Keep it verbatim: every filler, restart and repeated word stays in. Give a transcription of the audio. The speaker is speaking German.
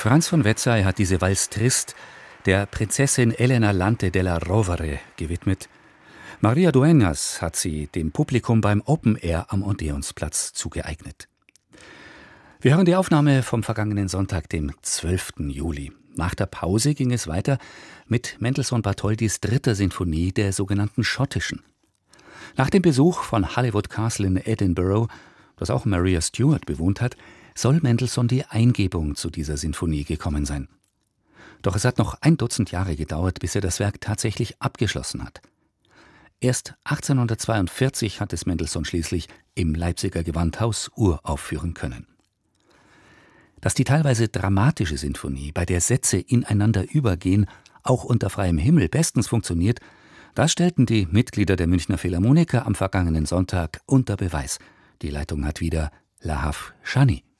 Franz von Wetzey hat diese Valse Triste der Prinzessin Elena Lante della Rovere gewidmet. Maria Dueñas hat sie dem Publikum beim Open Air am Odeonsplatz zugeeignet. Wir hören die Aufnahme vom vergangenen Sonntag, dem zwölften Juli. Nach der Pause ging es weiter mit Mendelssohn-Bartholdys dritter Sinfonie, der sogenannten schottischen. Nach dem Besuch von Hollywood Castle in Edinburgh, das auch Maria Stuart bewohnt hat, soll Mendelssohn die Eingebung zu dieser Sinfonie gekommen sein. Doch es hat noch ein Dutzend Jahre gedauert, bis er das Werk tatsächlich abgeschlossen hat. Erst achtzehnhundertzweiundvierzig hat es Mendelssohn schließlich im Leipziger Gewandhaus uraufführen können. Dass die teilweise dramatische Sinfonie, bei der Sätze ineinander übergehen, auch unter freiem Himmel bestens funktioniert, das stellten die Mitglieder der Münchner Philharmoniker am vergangenen Sonntag unter Beweis. Die Leitung hat wieder Lahav Shani.